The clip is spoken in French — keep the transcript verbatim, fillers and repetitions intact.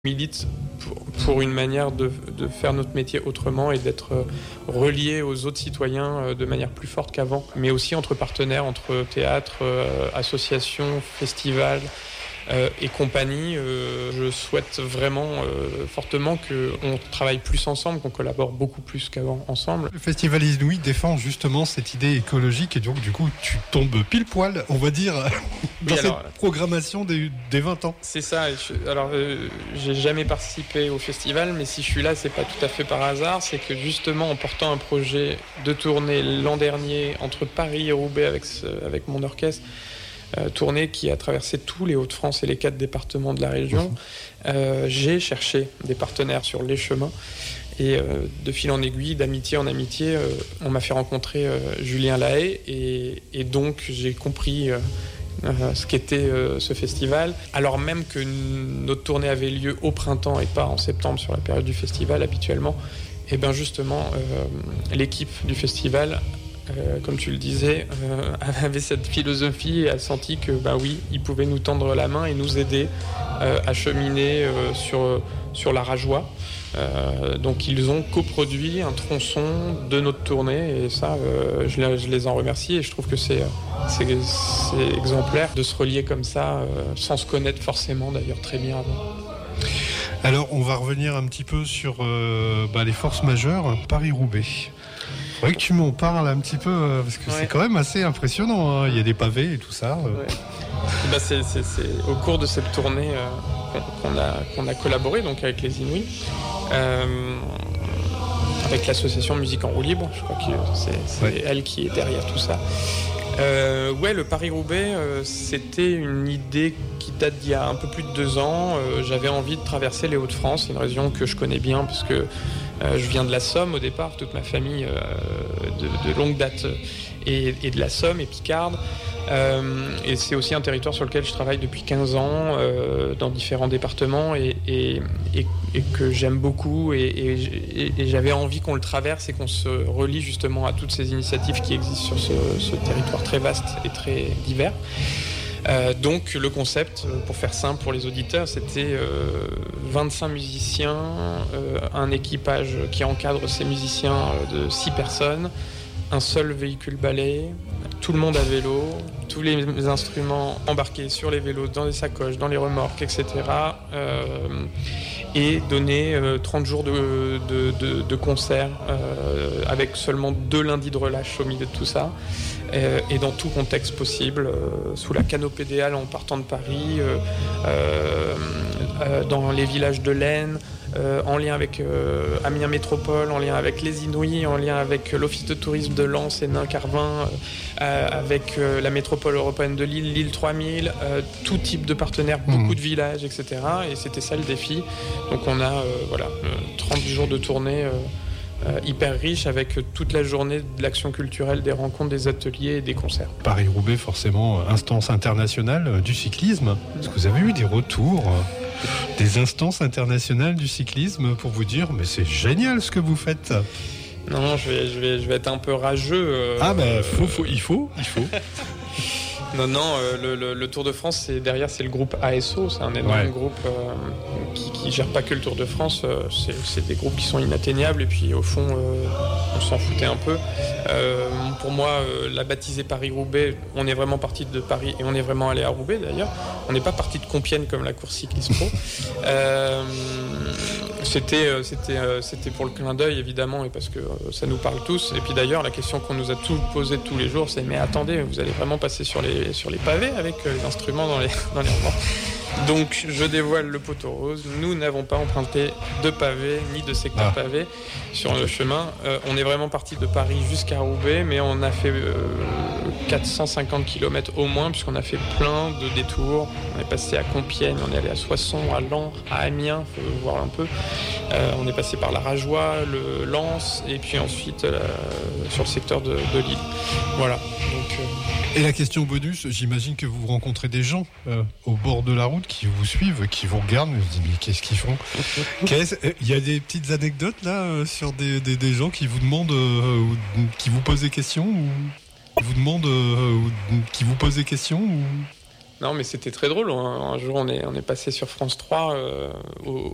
milite pour, pour une manière de, de faire notre métier autrement et d'être relié aux autres citoyens de manière plus forte qu'avant, mais aussi entre partenaires, entre théâtres, euh, associations, festivals euh, et compagnie. Euh, je souhaite vraiment euh, fortement qu'on travaille plus ensemble, qu'on collabore beaucoup plus qu'avant ensemble. Le Festival Inouï défend justement cette idée écologique et donc du coup tu tombes pile poil, on va dire, dans oui, alors, cette programmation des, des vingt ans. C'est ça. Je, alors, euh, j'ai jamais participé au festival, mais si je suis là, c'est pas tout à fait par hasard. C'est que justement, en portant un projet de tournée l'an dernier entre Paris et Roubaix avec, ce, avec mon orchestre, euh, tournée qui a traversé tous les Hauts-de-France et les quatre départements de la région, mmh. euh, j'ai cherché des partenaires sur les chemins. Et euh, de fil en aiguille, d'amitié en amitié, euh, on m'a fait rencontrer euh, Julien Lahaye et, et donc j'ai compris euh, euh, ce qu'était euh, ce festival. Alors même que notre tournée avait lieu au printemps et pas en septembre sur la période du festival habituellement, et bien justement euh, l'équipe du festival, euh, comme tu le disais, euh, avait cette philosophie et a senti que bah oui, ils pouvaient nous tendre la main et nous aider euh, à cheminer euh, sur, sur la Rajoie. Euh, donc ils ont coproduit un tronçon de notre tournée et ça euh, je, les, je les en remercie et je trouve que c'est, c'est, c'est exemplaire de se relier comme ça euh, sans se connaître forcément d'ailleurs très bien avant. Alors on va revenir un petit peu sur euh, bah, les forces majeures Paris-Roubaix. Il faudrait que tu m'en parles un petit peu euh, parce que ouais. C'est quand même assez impressionnant, hein. Il y a des pavés et tout ça euh. ouais. Bah c'est, c'est, c'est au cours de cette tournée euh, qu'on, a, qu'on a collaboré donc avec les Inouïs. Euh, avec l'association Musique en roue libre, je crois que c'est, c'est ouais. elle qui est derrière tout ça. Euh, ouais, le Paris-Roubaix, euh, c'était une idée qui date d'il y a un peu plus de deux ans. Euh, j'avais envie de traverser les Hauts-de-France, c'est une région que je connais bien parce que euh, je viens de la Somme au départ, toute ma famille euh, de, de longue date et, et de la Somme et Picarde. Euh, et c'est aussi un territoire sur lequel je travaille depuis quinze ans euh, dans différents départements et, et, et, et que j'aime beaucoup et, et, et j'avais envie qu'on le traverse et qu'on se relie justement à toutes ces initiatives qui existent sur ce, ce territoire très vaste et très divers. Euh, donc le concept, pour faire simple pour les auditeurs, c'était euh, vingt-cinq musiciens, euh, un équipage qui encadre ces musiciens de six personnes, un seul véhicule balai, tout le monde à vélo, tous les instruments embarqués sur les vélos, dans les sacoches, dans les remorques, et cetera. Euh, et donner euh, trente jours de, de, de, de concert euh, avec seulement deux lundis de relâche au milieu de tout ça. Euh, et dans tout contexte possible, euh, sous la canopée des Halles en partant de Paris, euh, euh, euh, dans les villages de l'Aisne, Euh, en lien avec euh, Amiens Métropole, en lien avec les Inouïs, en lien avec l'Office de tourisme de Lens et Nain-Carvin, euh, avec euh, la métropole européenne de Lille, Lille trois mille, euh, tout type de partenaires, beaucoup mmh. de villages, et cetera. Et c'était ça le défi. Donc on a euh, voilà, trente jours de tournée euh, euh, hyper riche avec toute la journée de l'action culturelle, des rencontres, des ateliers et des concerts. Paris-Roubaix, forcément, instance internationale du cyclisme. Est-ce que vous avez eu des retours des instances internationales du cyclisme pour vous dire mais c'est génial ce que vous faites? Non, je vais, je vais, je vais être un peu rageux. Euh, ah ben, faut, faut, il faut, il faut. Non, non, euh, le, le, le Tour de France, c'est, derrière, c'est le groupe A S O, c'est un énorme ouais. groupe euh, qui, qui gère pas que le Tour de France, euh, c'est, c'est des groupes qui sont inatteignables et puis au fond, euh, on s'en foutait un peu. Euh, pour moi, euh, la baptisée Paris-Roubaix, on est vraiment parti de Paris et on est vraiment allé à Roubaix d'ailleurs. On n'est pas parti de Compiègne comme la course cycliste pro. euh, c'était, euh, c'était, euh, c'était pour le clin d'œil évidemment et parce que euh, ça nous parle tous. Et puis d'ailleurs, la question qu'on nous a tous posée tous les jours, c'est mais attendez, vous allez vraiment passer sur les sur les pavés avec euh, les instruments dans les, dans les remorques. Donc je dévoile le poteau rose, nous n'avons pas emprunté de pavés ni de secteur ah. pavé sur le chemin. Euh, on est vraiment parti de Paris jusqu'à Roubaix, mais on a fait euh, quatre cent cinquante kilomètres au moins puisqu'on a fait plein de détours. On est passé à Compiègne, on est allé à Soissons, à Laon, à Amiens, il faut voir un peu. Euh, on est passé par la Rajoie, le Lens et puis ensuite euh, sur le secteur de, de Lille. Voilà. Donc, euh... Et la question bonus, j'imagine que vous rencontrez des gens euh, au bord de la route qui vous suivent, qui vous regardent, vous dites mais qu'est-ce qu'ils font? Qu'est-ce... Il y a des petites anecdotes là euh, sur des, des, des gens qui vous demandent, euh, qui vous posent des questions ou qui vous demandent, euh, qui vous posent des questions ou... Non mais c'était très drôle. Un jour on est on est passé sur France trois euh, au